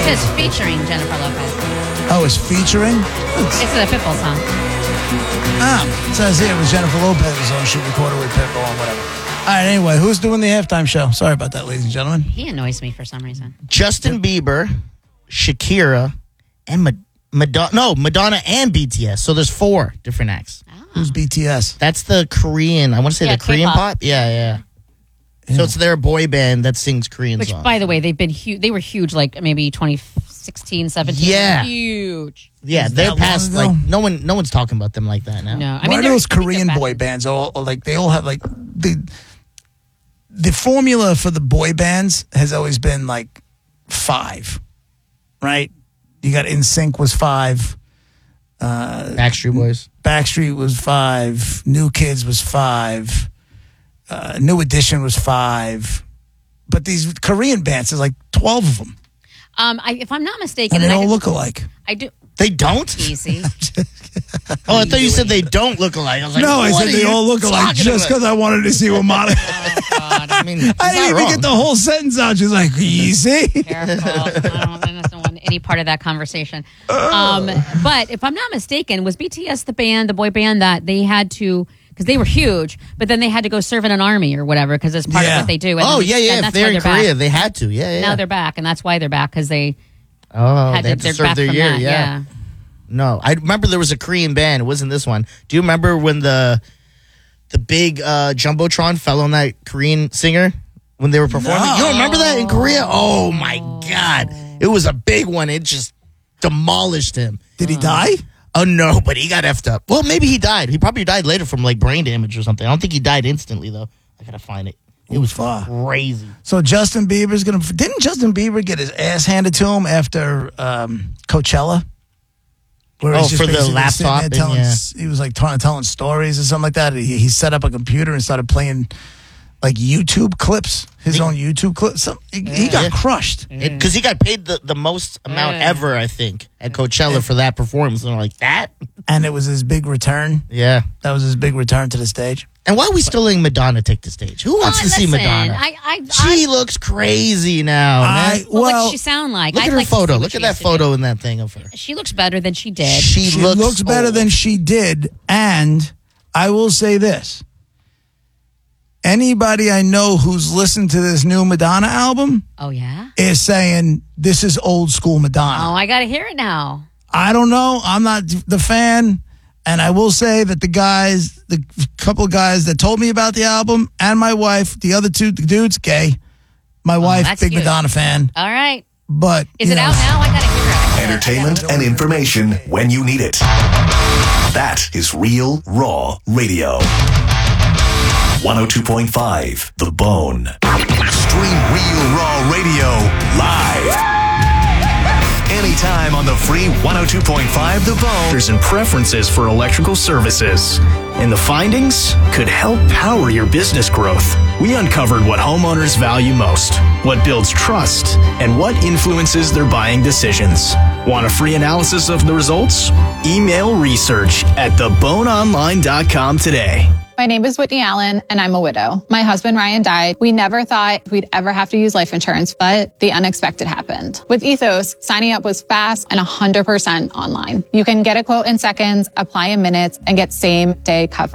It says featuring Jennifer Lopez. Oh, it's featuring? It's a Pitbull song. It says here it was Jennifer Lopez's song. She recorded with Pitbull and whatever. All right, anyway, who's doing the halftime show? Sorry about that, ladies and gentlemen. He annoys me for some reason. Justin Bieber, Shakira, and Madonna and BTS. So there's 4 different acts. Oh. Who's BTS? That's the Korean, I want to say the Korean K-pop. pop. Yeah. So it's their boy band that sings Korean Which, songs. by the way, they've been huge. They were huge, like maybe 2016, 17. Yeah. Huge. Yeah, Is they're that past, long like, ago? no one's talking about them like that now. No, Why are they're- those I think Korean they're boy back. bands all like they all have like the formula for the boy bands has always been like 5, right? You got NSYNC was 5, Backstreet Boys. Backstreet was 5, New Kids was 5, New Edition was 5, but these Korean bands there's like 12 of them, If I'm not mistaken, and they and all I look alike. I do. They don't? Easy. Oh, I thought you said they don't look alike. I was like, No, I what said are they you all look alike talking just about? because I wanted to see what Monica. I mean, I didn't even get the whole sentence out. She's like, easy. Careful. I don't want any part of that conversation. But if I'm not mistaken, was BTS the boy band that they had to, because they were huge, but then they had to go serve in an army or whatever because it's part of what they do. And Oh, then- yeah. and If that's they're why in Korea, they had to. Yeah. Now they're back, and that's why they're back because they had to they're serve back their from year. that. Yeah. No, I remember there was a Korean band. It wasn't this one. Do you remember when the big Jumbotron fell on that Korean singer when they were performing? No. You don't remember that in Korea? Oh, my God. It was a big one. It just demolished him. Did he die? Oh, no, but he got effed up. Well, maybe he died. He probably died later from, like, brain damage or something. I don't think he died instantly, though. I got to find it. It was crazy. So Justin Bieber's going to... Didn't Justin Bieber get his ass handed to him after Coachella? Where he's just for the basically sitting laptop there and, telling, yeah. he was like telling stories or something like that. He set up a computer and started playing like YouTube clips, his own YouTube clips. He got crushed. Because he got paid the most amount ever, I think, at Coachella for that performance. And I'm like, that? And it was his big return. Yeah. That was his big return to the stage. And why are we still letting Madonna take the stage? Who wants to see Listen, Madonna? She looks crazy now, man. what does she sound like? Look I'd at her like to see photo. what Look she at that used to do. photo in that thing of her. She looks better than she did. She looks better old. than she did. And I will say this. Anybody I know who's listened to this new Madonna album Oh, yeah? is saying this is old school Madonna. Oh, I got to hear it now. I don't know. I'm not the fan. And I will say that the couple of guys that told me about the album and my wife, the other two dudes, gay. My wife, that's big cute. Madonna fan. All right. But Is it out now? I got to hear it. Entertainment and information when you need it. That is Real Raw Radio. 102.5 The Bone. Stream Real Raw Radio live. Anytime on the free 102.5 The Bone. And preferences for electrical services. And the findings could help power your business growth. We uncovered what homeowners value most, what builds trust, and what influences their buying decisions. Want a free analysis of the results? Email research at theboneonline.com today. My name is Whitney Allen, and I'm a widow. My husband, Ryan, died. We never thought we'd ever have to use life insurance, but the unexpected happened. With Ethos, signing up was fast and 100% online. You can get a quote in seconds, apply in minutes, and get same-day coverage.